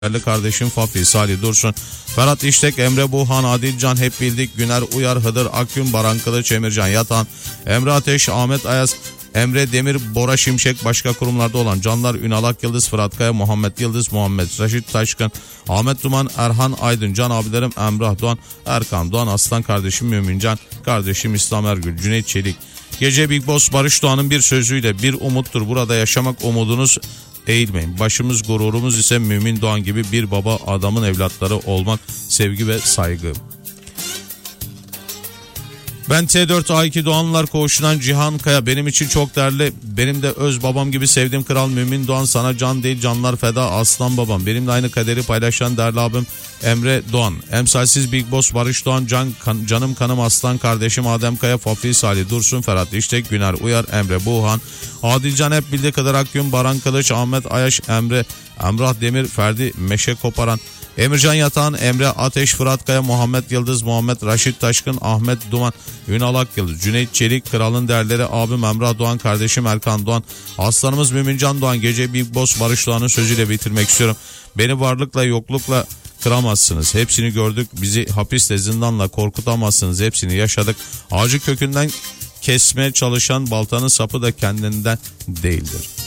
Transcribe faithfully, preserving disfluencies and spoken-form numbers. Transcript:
Değerli kardeşim Fafi, Salih Dursun, Ferhat İştek, Emre Buhan, Adilcan, Hep Bildik, Güner Uyar, Hıdır Akgün, Baran Kılıç, Emircan Yatan, Emre Ateş, Ahmet Ayaz, Emre Demir, Bora Şimşek, başka kurumlarda olan Canlar, Ünal Akyıldız, Fırat Kaya, Muhammed Yıldız, Muhammed Raşit Taşkın, Ahmet Duman, Erhan Aydın, Can abilerim Emrah Doğan, Erkan Doğan, Aslan kardeşim Mümincan, kardeşim İslam Ergül, Cüneyt Çelik. Gece Big Boss Barış Doğan'ın bir sözüyle bir umuttur burada yaşamak, umudunuz eğilmeyin. Başımız gururumuz ise Mümin Doğan gibi bir baba adamın evlatları olmak, sevgi ve saygı. Ben T dört A iki Doğanlar Koğuşu'ndan Cihan Kaya, benim için çok değerli, benim de öz babam gibi sevdiğim kral Mümin Doğan, sana can değil canlar feda aslan babam. Benimle aynı kaderi paylaşan değerli abim Emre Doğan, emsalsiz Big Boss Barış Doğan, can, kan, canım kanım aslan kardeşim Adem Kaya, Fafi, Salih Dursun, Ferhat İştek, Güner Uyar, Emre Buhan, Adilcan, Hep Bildik, Hıdır Akgün, Baran Kılıç, Ahmet Ayaş, Emre, Emrah Demir, Ferdi Meşe Koparan, Emircan Yatan, Emre Ateş, Fırat Kaya, Muhammed Yıldız, Muhammed Raşit Taşkın, Ahmet Duman, Ünal Akyıldız, Cüneyt Çelik, kralın değerleri abim Emrah Doğan, kardeşim Erkan Doğan, aslanımız Mümincan Doğan. Gece Big Boss Barış Doğan'ın sözüyle bitirmek istiyorum. Beni varlıkla yoklukla kıramazsınız. Hepsini gördük. Bizi hapisle zindanla korkutamazsınız. Hepsini yaşadık. Ağacı kökünden kesmeye çalışan baltanın sapı da kendinden değildir.